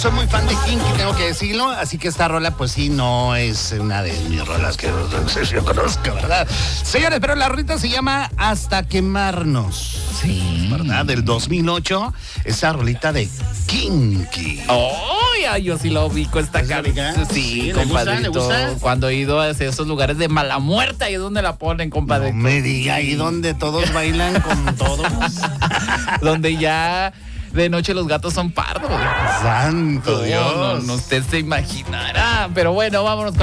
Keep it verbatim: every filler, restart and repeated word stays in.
soy muy fan de Kinky, tengo que decirlo, así que esta rola pues sí no es una de mis rolas que yo conozco, ¿verdad? Señores, pero la rolita se llama Hasta Quemarnos. Sí. ¿Verdad? Del dos mil ocho, esa rolita de Kinky. Oh, ya, yo sí lo ubico esta ¿Es la canción. ubica? Sí, Sí, ¿le gusta? ¿Le compadrito. gusta? Cuando he ido a esos lugares de mala muerte, ahí es donde la ponen, compadre. No me diga, ahí donde todos bailan con todos. Donde ya de noche los gatos son pardos. Santo No, Dios. no, no, usted se imaginará. Pero bueno, vámonos con